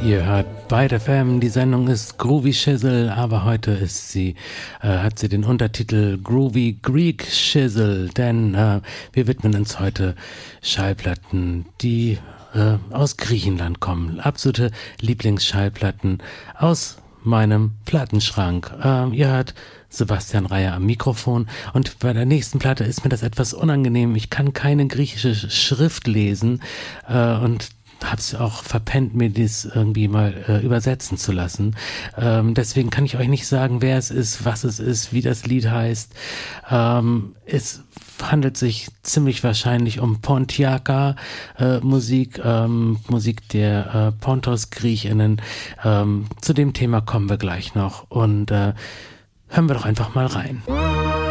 Ihr hört Byte FM, die Sendung ist Groovy Shizzle, aber heute ist sie, hat sie den Untertitel Groovy Greek Shizzle, denn wir widmen uns heute Schallplatten, die aus Griechenland kommen. Absolute Lieblingsschallplatten aus meinem Plattenschrank. Ihr hört Sebastian Reier am Mikrofon und bei der nächsten Platte ist mir das etwas unangenehm. Ich kann keine griechische Schrift lesen und hab's auch verpennt, mir das irgendwie mal übersetzen zu lassen. Deswegen kann ich euch nicht sagen, wer es ist, was es ist, wie das Lied heißt. Es handelt sich ziemlich wahrscheinlich um Pontiaca Musik, Musik der Pontos-Griechinnen. Zu dem Thema kommen wir gleich noch und hören wir doch einfach mal rein.